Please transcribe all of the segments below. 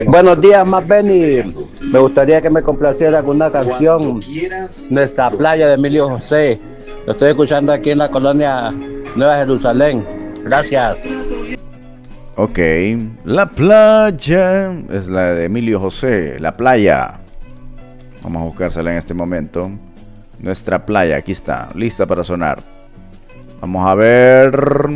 Buenos días, más Benny. Me gustaría que me complaciera con una canción, Nuestra Playa de Emilio José. Lo estoy escuchando aquí en la colonia Nueva Jerusalén. Gracias. Ok, La Playa es la de Emilio José, La Playa. Vamos a buscársela en este momento. Nuestra Playa, aquí está, lista para sonar. Vamos a ver.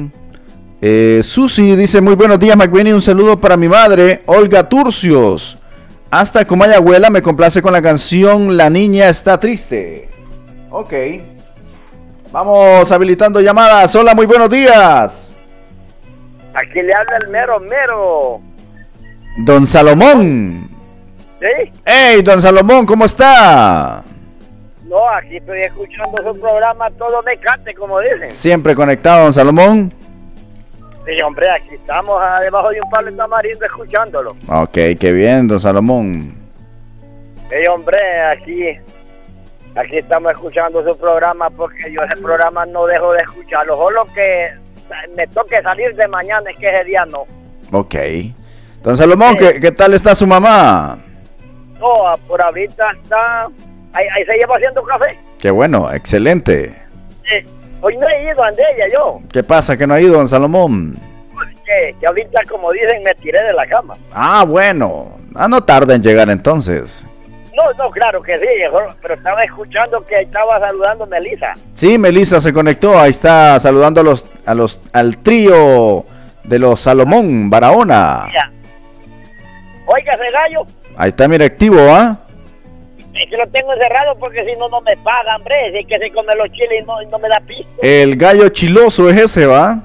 Susi dice: muy buenos días, McBenny. Un saludo para mi madre, Olga Turcios. Hasta Comayagüela, me complace con la canción La Niña Está Triste. Ok. Vamos habilitando llamadas. Hola, muy buenos días. Aquí le habla el mero. Don Salomón. ¿Sí? Hey, don Salomón, ¿cómo está? No, aquí estoy escuchando su programa todo mecate, como dicen. Siempre conectado, don Salomón. Sí, hombre, aquí estamos debajo de un palo de tamarindo escuchándolo. Ok, qué bien, don Salomón. Sí, hombre, aquí estamos escuchando su programa porque yo ese programa no dejo de escucharlo. Solo que me toque salir de mañana, es que ese día no. Ok. Don Salomón, Sí. ¿qué tal está su mamá? No, por ahorita está... Ahí se lleva haciendo café. Qué bueno, excelente. Sí. Hoy no he ido ante ella yo. ¿Qué pasa que no ha ido, don Salomón? Que ahorita, como dicen, me tiré de la cama. Ah, bueno. No tarda en llegar entonces. No, claro que sí, pero estaba escuchando que estaba saludando a Melissa. Sí, Melissa se conectó. Ahí está saludando al trío de los Salomón, Barahona. Ya. Oiga, ese gallo, Ahí está, mira, activo, ¿ah? es que lo tengo encerrado porque si no, no me paga, hombre. Si es que se come los chiles y no me da pisto. El gallo chiloso es ese, ¿va?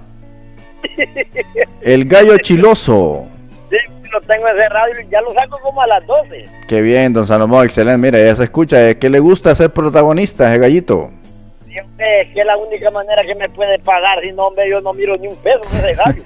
El gallo chiloso. Sí, lo tengo encerrado y ya lo saco como a las 12. Qué bien, don Salomón, excelente. Mira, ya se escucha. ¿Qué le gusta ser protagonista, ese gallito? Siempre es que es la única manera que me puede pagar. Si no, hombre, yo no miro ni un peso de ese gallo.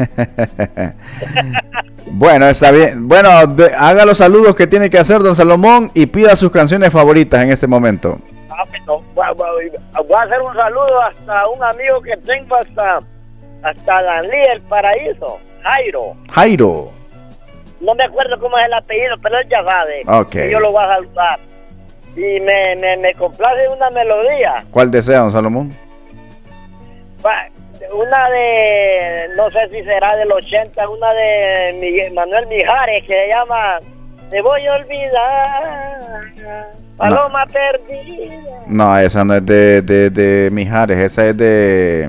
Bueno, está bien. Bueno, haga los saludos que tiene que hacer, don Salomón, y pida sus canciones favoritas en este momento. Voy a hacer un saludo hasta un amigo que tengo hasta Danlí, el Paraíso, Jairo. No me acuerdo cómo es el apellido, pero él ya sabe. Ok. Que yo lo voy a saludar. Y me complace una melodía. ¿Cuál desea, don Salomón? Una de, no sé si será del 80, una de Manuel Mijares, que se llama Te voy a olvidar, paloma perdida. No, esa no es de Mijares, esa es de...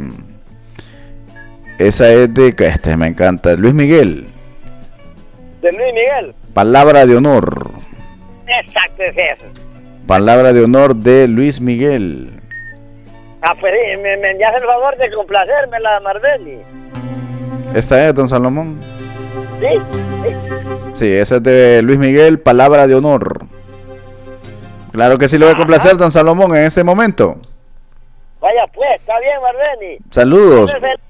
me encanta, Luis Miguel. De Luis Miguel. Palabra de honor. Exacto, es eso. Palabra de honor de Luis Miguel. Pues sí, me hace el favor de complacerme la Marbelli. ¿Esta es, don Salomón? Sí. Sí, esa es de Luis Miguel, Palabra de honor. Claro que sí lo voy a complacer, don Salomón, en este momento. Vaya pues, está bien, Marbelli. Saludos.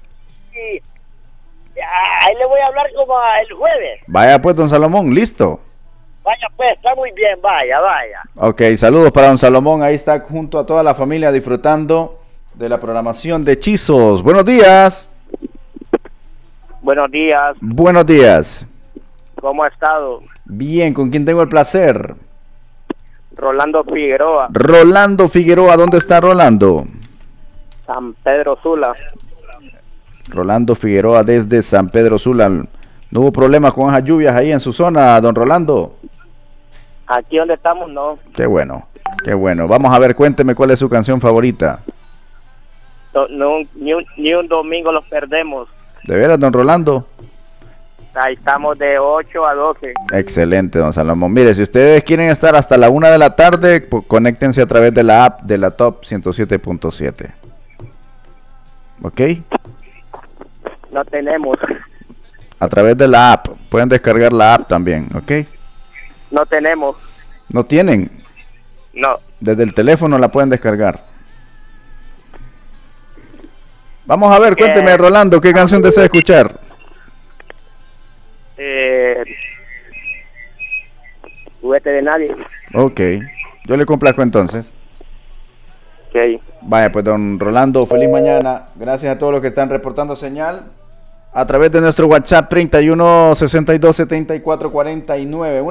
Ahí le voy a hablar como el jueves. Vaya pues, don Salomón, listo. Vaya pues, está muy bien, vaya. Ok, saludos para don Salomón, ahí está junto a toda la familia disfrutando de la programación de Hechizos. Buenos días. Buenos días. Buenos días. ¿Cómo ha estado? Bien, ¿con quién tengo el placer? Rolando Figueroa. Rolando Figueroa, ¿dónde está Rolando? San Pedro Sula. Rolando Figueroa desde San Pedro Sula. ¿No hubo problemas con esas lluvias ahí en su zona, don Rolando? Aquí donde estamos, no. Qué bueno, qué bueno. Vamos a ver, cuénteme cuál es su canción favorita. Ni un domingo los perdemos. ¿De veras, don Rolando? Ahí estamos de 8 a 12. Excelente, don Salomón. Mire, si ustedes quieren estar hasta la 1 de la tarde, conéctense a través de la app de la Top 107.7. ¿Ok? No tenemos. A través de la app. Pueden descargar la app también, ¿ok? No tenemos. ¿No tienen? No. Desde el teléfono la pueden descargar. Vamos a ver, cuénteme, Rolando, ¿qué canción desea escuchar? Juguete de nadie. Ok, yo le complazco entonces. Ok. Vaya, pues don Rolando, feliz mañana. Gracias a todos los que están reportando señal a través de nuestro WhatsApp 31 62 74 49.